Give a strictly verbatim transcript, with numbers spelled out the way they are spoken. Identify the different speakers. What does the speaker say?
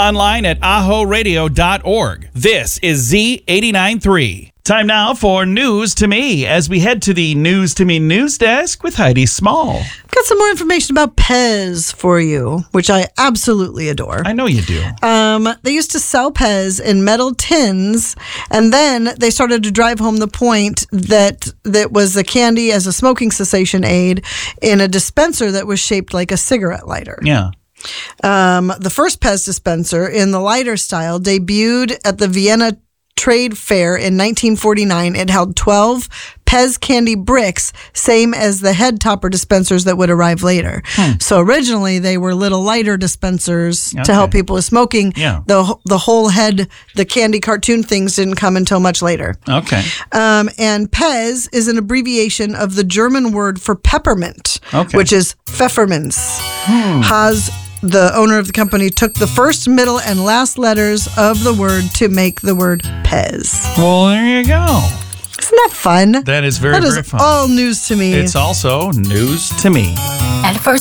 Speaker 1: online at aho radio dot org. This is Z eighty-nine point three. Time now for News to Me as we head to the News to Me news desk with Heidi Small.
Speaker 2: Got some more information about Pez for you, which I absolutely adore.
Speaker 1: I know you do.
Speaker 2: Um, they used to sell Pez in metal tins, and then they started to drive home the point that that was the candy as a smoking cessation aid in a dispenser that was shaped like a cigarette lighter.
Speaker 1: Yeah.
Speaker 2: Um, the first Pez dispenser in the lighter style debuted at the Vienna Trade Fair in nineteen forty-nine. It held twelve Pez candy bricks, same as the head topper dispensers that would arrive later. Hmm. So originally they were little lighter dispensers okay. to help people with smoking.
Speaker 1: Yeah.
Speaker 2: The the whole head, the candy cartoon things didn't come until much later.
Speaker 1: Okay.
Speaker 2: Um, and Pez is an abbreviation of the German word for peppermint,
Speaker 1: okay.
Speaker 2: which is Pfefferminz.
Speaker 1: Hmm.
Speaker 2: Haas, the owner of the company, took the first, middle, and last letters of the word to make the word Pez.
Speaker 1: Well, there you go.
Speaker 2: Isn't that fun?
Speaker 1: That is very,
Speaker 2: that
Speaker 1: very
Speaker 2: is
Speaker 1: fun.
Speaker 2: All news to me.
Speaker 1: It's also news to me.
Speaker 3: At first